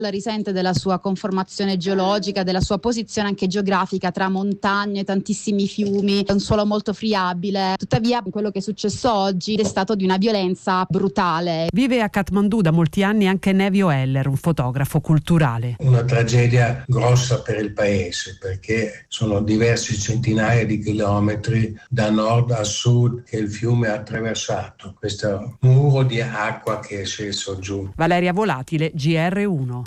La risente della sua conformazione geologica, della sua posizione anche geografica tra montagne, tantissimi fiumi, un suolo molto friabile. Tuttavia quello che è successo oggi è stato di una violenza brutale. Vive a Kathmandu da molti anni anche Nevio Heller, un fotografo culturale. Una tragedia grossa per il paese, perché sono diversi centinaia di chilometri da nord a sud che il fiume ha attraversato. Questo muro di acqua che è sceso giù. Valeria Volatile, GR1.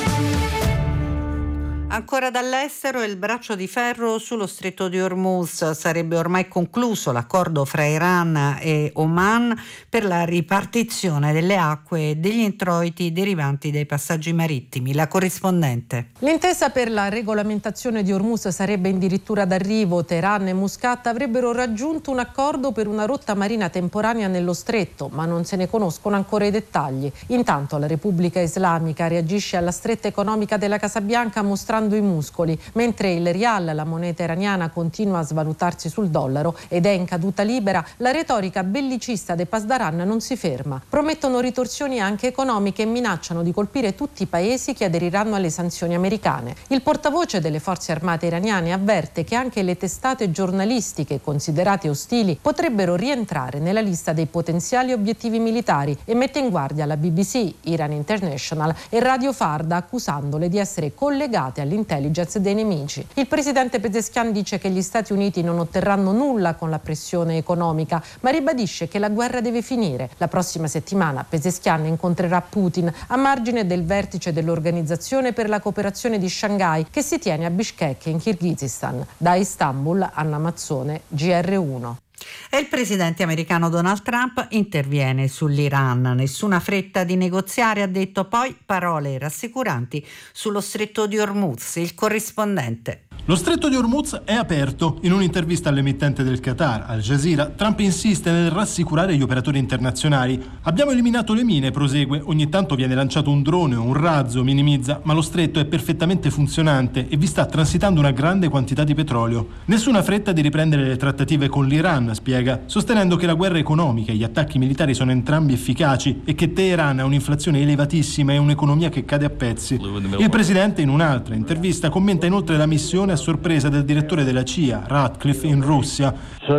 Ancora dall'estero, il braccio di ferro sullo stretto di Hormuz. Sarebbe ormai concluso l'accordo fra Iran e Oman per la ripartizione delle acque e degli introiti derivanti dai passaggi marittimi. La corrispondente. L'intesa per la regolamentazione di Hormuz sarebbe addirittura d'arrivo. Teheran e Muscat avrebbero raggiunto un accordo per una rotta marina temporanea nello stretto, ma non se ne conoscono ancora i dettagli. Intanto la Repubblica Islamica reagisce alla stretta economica della Casa Bianca mostrando i muscoli, mentre il rial, la moneta iraniana, continua a svalutarsi sul dollaro ed è in caduta libera. La retorica bellicista dei Pasdaran non si ferma. Promettono ritorsioni anche economiche e minacciano di colpire tutti i paesi che aderiranno alle sanzioni americane. Il portavoce delle forze armate iraniane avverte che anche le testate giornalistiche considerate ostili potrebbero rientrare nella lista dei potenziali obiettivi militari e mette in guardia la BBC, Iran International e Radio Farda, accusandole di essere collegate all'intelligence dei nemici. Il presidente Pezeshkian dice che gli Stati Uniti non otterranno nulla con la pressione economica, ma ribadisce che la guerra deve finire. La prossima settimana Pezeshkian incontrerà Putin a margine del vertice dell'Organizzazione per la cooperazione di Shanghai che si tiene a Bishkek in Kirghizistan. Da Istanbul, Anna Mazzone, GR1. E il presidente americano Donald Trump interviene sull'Iran. Nessuna fretta di negoziare, ha detto, poi parole rassicuranti sullo stretto di Hormuz. Il corrispondente. Lo stretto di Hormuz è aperto. In un'intervista all'emittente del Qatar, Al Jazeera, Trump insiste nel rassicurare gli operatori internazionali. Abbiamo eliminato le mine, prosegue. Ogni tanto viene lanciato un drone o un razzo, minimizza, ma lo stretto è perfettamente funzionante e vi sta transitando una grande quantità di petrolio. Nessuna fretta di riprendere le trattative con l'Iran, spiega, sostenendo che la guerra economica e gli attacchi militari sono entrambi efficaci e che Teheran ha un'inflazione elevatissima e un'economia che cade a pezzi. Il presidente in un'altra intervista commenta inoltre la missione a sorpresa del direttore della CIA, Ratcliffe, in Russia.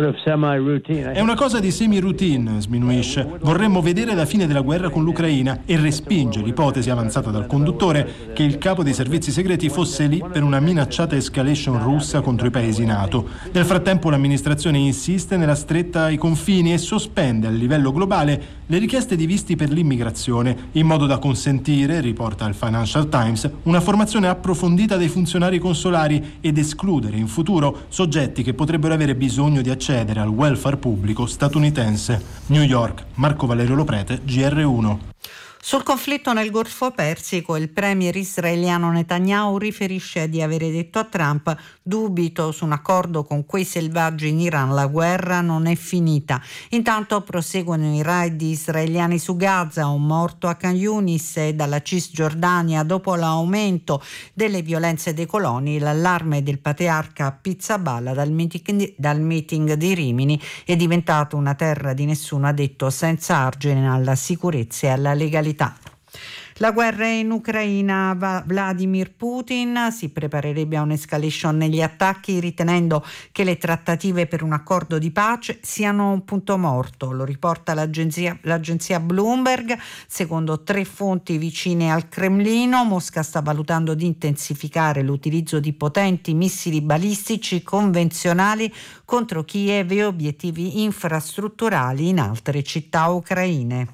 È una cosa di semi-routine, sminuisce. Vorremmo vedere la fine della guerra con l'Ucraina e respinge l'ipotesi avanzata dal conduttore che il capo dei servizi segreti fosse lì per una minacciata escalation russa contro i paesi NATO. Nel frattempo l'amministrazione insiste nella stretta ai confini e sospende a livello globale le richieste di visti per l'immigrazione, in modo da consentire, riporta il Financial Times, una formazione approfondita dei funzionari consolari ed escludere in futuro soggetti che potrebbero avere bisogno di accedere al welfare pubblico statunitense. New York, Marco Valerio Loprete, GR1. Sul conflitto nel Golfo Persico, il premier israeliano Netanyahu riferisce di avere detto a Trump: dubito su un accordo con quei selvaggi in Iran, la guerra non è finita. Intanto proseguono i raid israeliani su Gaza, un morto a Khan Yunis e dalla Cisgiordania dopo l'aumento delle violenze dei coloni. L'allarme del patriarca Pizzaballa dal meeting di Rimini: è diventato una terra di nessuno, ha detto, senza argine alla sicurezza e alla legalità. La guerra in Ucraina, Vladimir Putin si preparerebbe a un'escalation negli attacchi, ritenendo che le trattative per un accordo di pace siano un punto morto. Lo riporta l'agenzia Bloomberg. Secondo 3 fonti vicine al Cremlino, Mosca sta valutando di intensificare l'utilizzo di potenti missili balistici convenzionali contro Kiev e obiettivi infrastrutturali in altre città ucraine.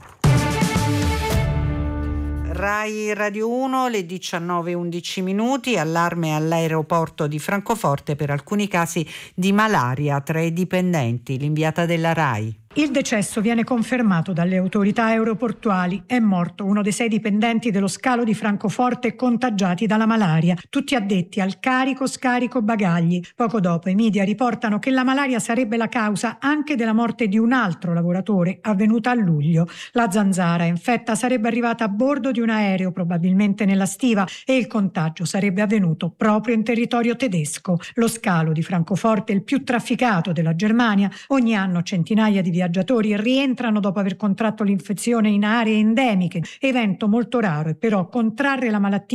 Rai Radio 1, le 19:11, allarme all'aeroporto di Francoforte per alcuni casi di malaria tra i dipendenti. L'inviata della Rai. Il decesso viene confermato dalle autorità aeroportuali. È morto uno dei 6 dipendenti dello scalo di Francoforte contagiati dalla malaria, tutti addetti al carico-scarico bagagli. Poco dopo i media riportano che la malaria sarebbe la causa anche della morte di un altro lavoratore avvenuta a luglio. La zanzara infetta sarebbe arrivata a bordo di un aereo, probabilmente nella stiva, e il contagio sarebbe avvenuto proprio in territorio tedesco. Lo scalo di Francoforte è il più trafficato della Germania. Ogni anno centinaia di viaggiatori rientrano dopo aver contratto l'infezione in aree endemiche, evento molto raro, e però contrarre la malattia